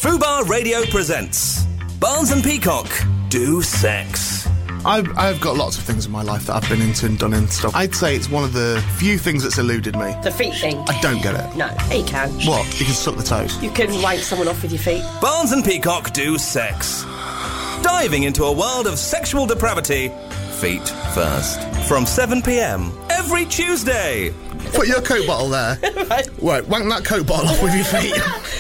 Fubar Radio presents Barnes and Peacock Do Sex. I've got lots of things in my life that I've been into and done and stuff. I'd say it's one of the few things that's eluded me. The feet thing. I don't get it. No, you can. What? You can suck the toes. You can wank someone off with your feet. Barnes and Peacock Do Sex. Diving into a world of sexual depravity, feet first. From 7 p.m. every Tuesday. Put your Coke bottle there. Right, wank that Coke bottle off with your feet.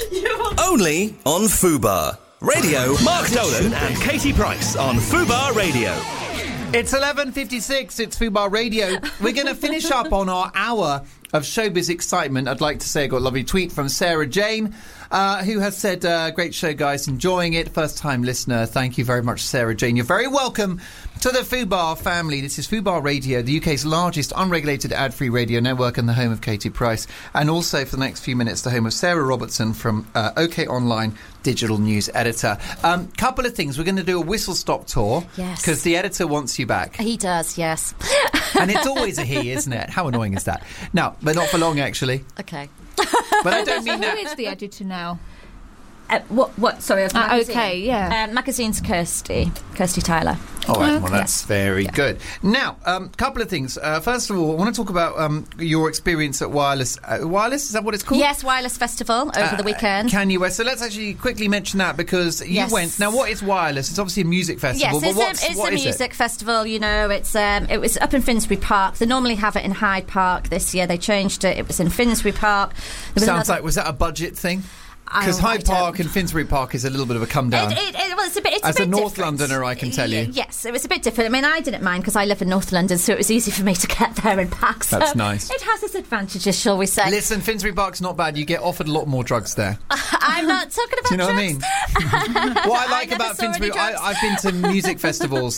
Only on Fubar Radio. Mark Dolan and Katie Price on Fubar Radio. It's 11:56, it's Fubar Radio. We're going to finish up on our hour of showbiz excitement. I'd like to say I got a lovely tweet from Sarah Jane, who has said, great show, guys, enjoying it. First-time listener, thank you very much, Sarah Jane. You're very welcome to the Fubar family. This is Fubar Radio, the UK's largest unregulated ad-free radio network and the home of Katie Price. And also, for the next few minutes, the home of Sarah Robertson from OK Online, digital news editor. Couple of things. We're going to do a whistle-stop tour. Yes. Because the editor wants you back. He does, yes. And it's always a he, isn't it? How annoying is that? No, but not for long, actually. Okay. But I don't mean Who that. is the editor now? What? Sorry, of magazine. Okay, yeah. Magazine's Kirsty Tyler. All right, well, Okay. that's very good. Now, couple of things. First of all, I want to talk about your experience at Wireless. Wireless, is that what it's called? Yes, Wireless Festival over the weekend. Kanye West. So let's actually quickly mention that because you Yes. went. Now, what is Wireless? It's obviously a music festival. Yes, but it's what a is music festival. You know, it was up in Finsbury Park. They normally have it in Hyde Park. This year they changed it. It was in Finsbury Park. There was was that a budget thing? Because Oh, Hyde I don't- Park and Finsbury Park is a little bit of a come down. Well, it's a bit. As a North different. Londoner, I can tell you. Yes, it was a bit different. I mean, I didn't mind because I live in North London, so it was easy for me to get there in packs. That's so nice. It has its advantages, shall we say? Listen, Finsbury Park's not bad. You get offered a lot more drugs there. I'm not talking about Do you know drugs. what I mean? What I like never about saw any Finsbury, drugs. I've been to music festivals,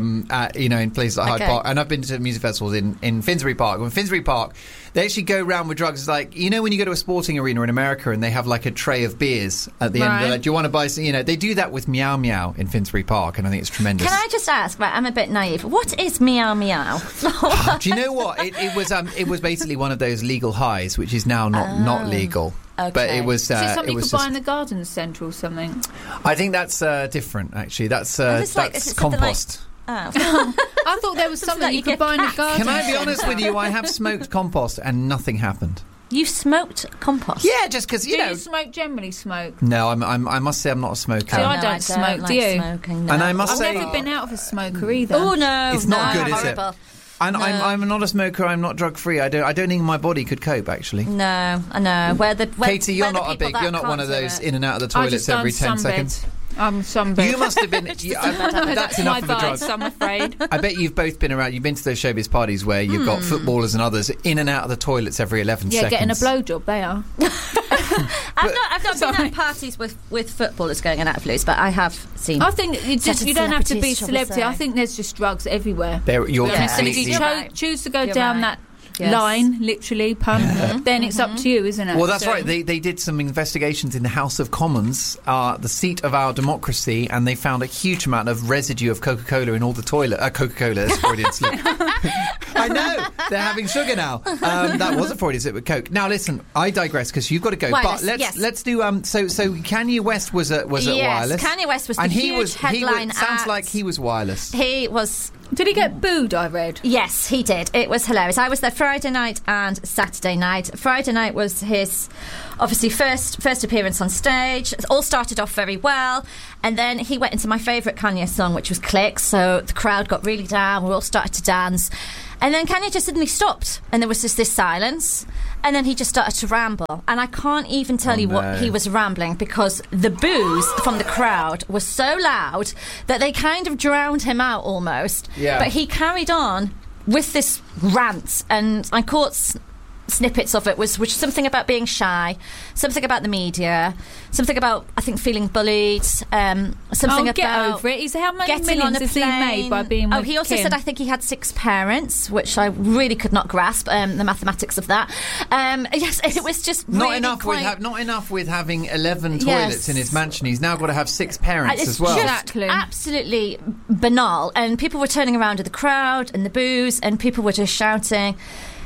in places like Hyde Okay. Park, and I've been to music festivals in Finsbury Park. In Finsbury Park, they actually go around with drugs. It's like, you know, when you go to a sporting arena in America and they have like a tray of beers at the end. Right. They're like, do you want to buy some? You know, they do that with Meow Meow in Finsbury Park, and I think it's tremendous. Can I just ask? Right, I'm a bit naive. What is meow meow? Do you know what? It was basically one of those legal highs, which is now not legal. Okay. But it was. Is it something it you was could buy just- in the garden centre or something? I think that's different. Actually, that's is it something compost. Oh. I thought there was something that you you could get buy in the packed. garden. Can I be honest with you? I have smoked compost and nothing happened. You smoked compost? Yeah, just because Do you smoke, generally smoke? No, I must say I'm not a smoker. See, Oh, I no, don't smoke, like do you? Smoking, no. And I must I've say, never been out of a smoker either. Oh no, It's not no, good, is it? horrible. and I'm not a smoker. I'm not drug free. I don't think my body could cope. Actually, No, I know. Katie, you're not one of those in and out of the I toilets just go every on 10 sunbed. seconds. I'm sunbed. You must have been. That's That's my enough of a drug. vice, I'm afraid. I bet you've both been around. You've been to those showbiz parties where you've got footballers and others in and out of the toilets every 11 Yeah, seconds. getting a blowjob, they are. I've not been at parties with footballers going in out of loose, but I have seen. I think you don't have to be celebrities, shall we celebrity. say. I think there's just drugs everywhere. You're Yeah. And if completely. you Right. choose to go You're down right. that Yes. line, literally, pun, then it's up to you, isn't it? Well, that's So- right. They did some investigations in the House of Commons, the seat of our democracy, and they found a huge amount of residue of Coca-Cola in all the toilet. Coca-Cola, that's a Freudian slip. I know they're having sugar now. That was a Freudian slip with Coke. Now, listen, I digress because you've got to go. Wireless, but yes. let's do. So Kanye West was at Yes, Wireless. Kanye West was the and huge headline sounds act. like he was Wireless. He was. Did he get booed, I read? Yes, he did. It was hilarious. I was there Friday night and Saturday night. Friday night was his, obviously, first appearance on stage. It all started off very well. And then he went into my favourite Kanye song, which was Click. So the crowd got really down. We all started to dance. And then Kanye just suddenly stopped. And there was just this silence. And then he just started to ramble. And I can't even tell you what he was rambling because the boos from the crowd was so loud that they kind of drowned him out almost. Yeah. But he carried on with this rant, and I caught snippets of it, which was something about being shy, something about the media, something about, I think, feeling bullied, something about get over it. How many getting on millions a has he plane. made by being with he also Kim? said, I think he had 6 parents, which I really could not grasp the mathematics of that. Yes, it was just Not really enough with having 11 Yes. toilets in his mansion. He's now got to have 6 parents It's as well. just Exactly. absolutely banal. And people were turning around to the crowd and the boos, and people were just shouting,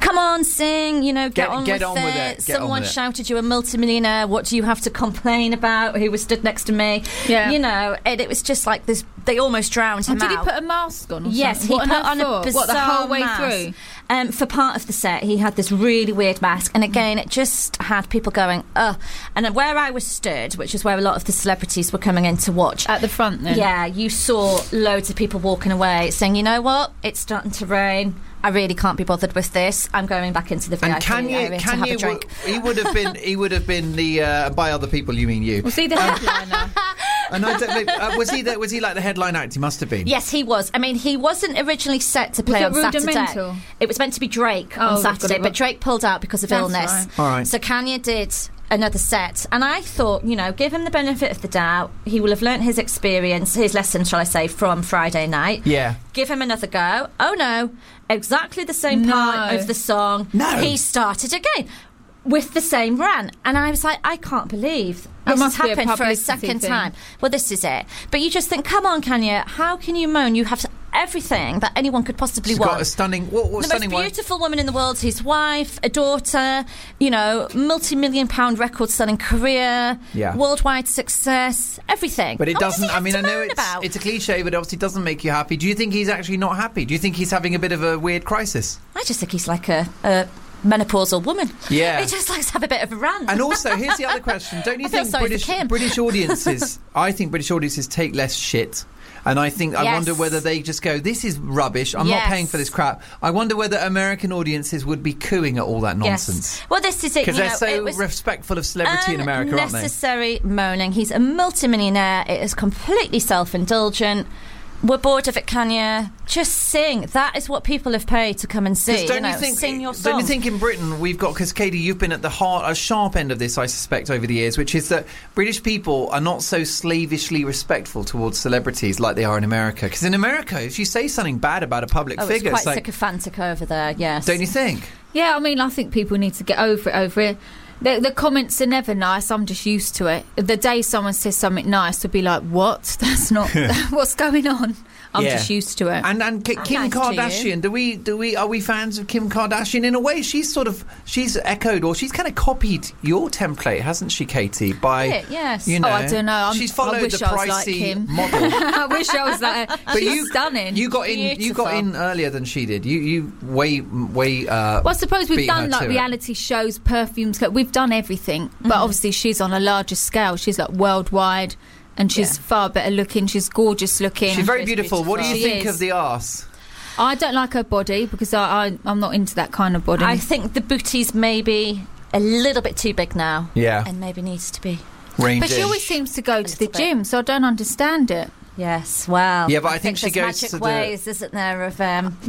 come on, sing, get on with it. Someone shouted, you're a multimillionaire, what do you have to complain about? Who was stood next to me? Yeah. And it was just like this, they almost drowned him out. Did he put a mask on or Yes, something? he put on a bizarre the whole way mask. through? For part of the set, he had this really weird mask, and again, it just had people going, ugh. And then where I was stood, which is where a lot of the celebrities were coming in to watch. At the front then? Yeah, you saw loads of people walking away saying, you know what, it's starting to rain. I really can't be bothered with this. I'm going back into the VIP area to have a drink. He would have been the by other people. You mean you? Was he the headliner? And I don't, was he like the headline act? He must have been. Yes, he was. I mean, he wasn't originally set to play on Saturday. It was meant to be Drake on Saturday, but Drake pulled out because of illness. Right. All right. So Kanye did another set, and I thought, give him the benefit of the doubt. He will have learnt his experience, his lesson, shall I say, from Friday night. Yeah. Give him another go. Oh no, exactly the same part of the song. No. He started again with the same rant, and I was like, I can't believe this has happened for a second time. Well, this is it. But you just think, come on, Kanye, how can you moan? You have everything that anyone could possibly He's want. got a stunning, the most beautiful woman in the world, his wife, a daughter, multi-million-pound record-selling career, worldwide success, everything. But it doesn't. I mean, I know it's a cliche, but it obviously doesn't make you happy. Do you think he's actually not happy? Do you think he's having a bit of a weird crisis? I just think he's like a menopausal woman. Yeah. He just likes to have a bit of a rant. And also, here's the other question. Don't you think British audiences, I think British audiences take less shit. And I wonder whether they just go, this is rubbish, I'm not paying for this crap. I wonder whether American audiences would be cooing at all that nonsense. Yes. Well, this is it. Because they're so respectful of celebrity in America, aren't they? Unnecessary moaning. He's a multimillionaire. It is completely self-indulgent. We're bored of it, Kanye. Just sing. That is what people have paid to come and see. Sing your song. Don't you think in Britain we've got, because Katie, you've been at the sharp end of this, I suspect, over the years, which is that British people are not so slavishly respectful towards celebrities like they are in America. Because in America, if you say something bad about a public figure, it's quite sycophantic over there. Yes. Don't you think? Yeah, I mean, I think people need to get over it. The comments are never nice. I'm just used to it. The day someone says something nice, to be like, "What? That's not what's going on." I'm just used to it. And Kim Kardashian, are we fans of Kim Kardashian? In a way, she's echoed, or she's kind of copied your template, hasn't she, Katie? Yes. I don't know. She's followed the pricey model. I wish I was that. She's stunning. You got in earlier than she did. You way. Well, I suppose we've done like reality shows, perfumes. We've done everything, but obviously she's on a larger scale. She's like worldwide. And she's far better looking. She's gorgeous looking. She's very beautiful. What do you think of the arse? I don't like her body because I'm not into that kind of body. I think the booty's maybe a little bit too big now. Yeah. And maybe needs to be reined But she always seems to go to the gym, so I don't understand it. Yes, well. Yeah, but I think she goes magic to the ways, isn't there? Of See,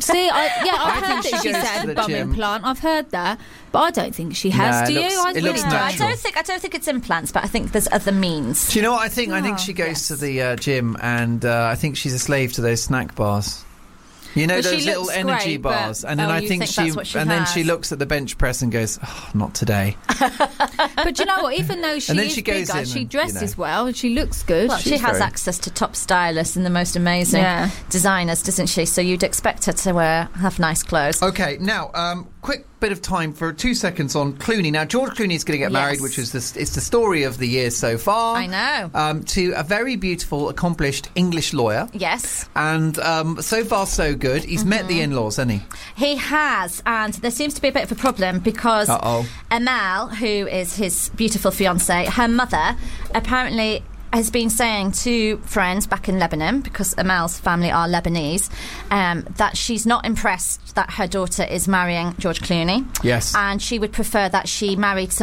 I've heard that she's had a bum implant. I've heard that, but I don't think she has. Do you? It looks natural. I don't think it's implants, but I think there's other means. Do you know what I think? I think she goes to the gym, and I think she's a slave to those snack bars. You know, those little energy bars, and then I think then she looks at the bench press and goes, "Oh, not today." But you know what? Even though she is bigger, she dresses well and she looks good. Well, she has access to top stylists and the most amazing designers, doesn't she? So you'd expect her to have nice clothes. Okay, now quick bit of time for 2 seconds on Clooney. Now, George Clooney is going to get married, which is it's the story of the year so far. I know. To a very beautiful, accomplished English lawyer. Yes. And so far, so good. He's met the in-laws, hasn't he? He has, and there seems to be a bit of a problem because Amal, who is his beautiful fiancée, her mother apparently has been saying to friends back in Lebanon, because Amal's family are Lebanese, that she's not impressed that her daughter is marrying George Clooney. Yes. And she would prefer that she married